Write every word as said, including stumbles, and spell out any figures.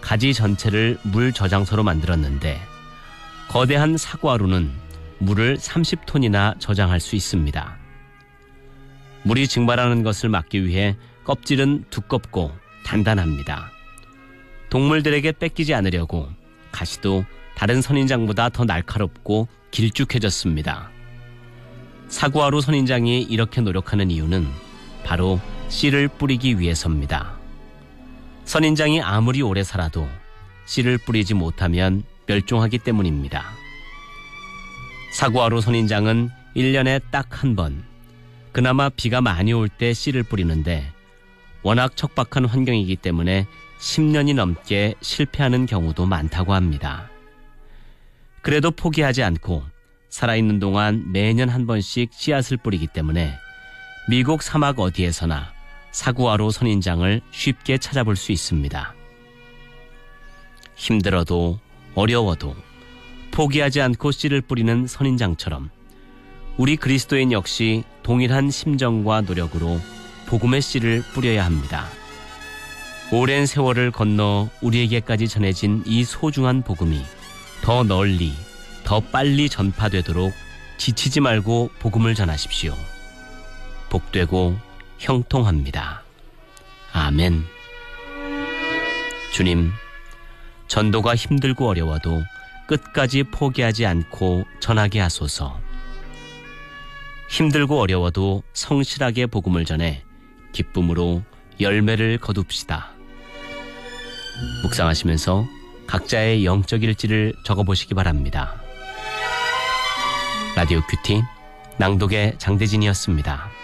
가지 전체를 물 저장소로 만들었는데 거대한 사과루는 물을 삼십 톤이나 저장할 수 있습니다. 물이 증발하는 것을 막기 위해 껍질은 두껍고 단단합니다. 동물들에게 뺏기지 않으려고 가시도 다른 선인장보다 더 날카롭고 길쭉해졌습니다. 사과루 선인장이 이렇게 노력하는 이유는 바로 씨를 뿌리기 위해서입니다. 선인장이 아무리 오래 살아도 씨를 뿌리지 못하면 멸종하기 때문입니다. 사과루 선인장은 일 년에 딱 한 번, 그나마 비가 많이 올 때 씨를 뿌리는데 워낙 척박한 환경이기 때문에 십 년이 넘게 실패하는 경우도 많다고 합니다. 그래도 포기하지 않고 살아있는 동안 매년 한 번씩 씨앗을 뿌리기 때문에 미국 사막 어디에서나 사구아로 선인장을 쉽게 찾아볼 수 있습니다. 힘들어도 어려워도 포기하지 않고 씨를 뿌리는 선인장처럼 우리 그리스도인 역시 동일한 심정과 노력으로 복음의 씨를 뿌려야 합니다. 오랜 세월을 건너 우리에게까지 전해진 이 소중한 복음이 더 널리, 더 빨리 전파되도록 지치지 말고 복음을 전하십시오. 복되고 형통합니다. 아멘. 주님, 전도가 힘들고 어려워도 끝까지 포기하지 않고 전하게 하소서. 힘들고 어려워도 성실하게 복음을 전해 기쁨으로 열매를 거둡시다. 묵상하시면서 각자의 영적 일지를 적어보시기 바랍니다. 라디오 큐티 낭독의 장대진이었습니다.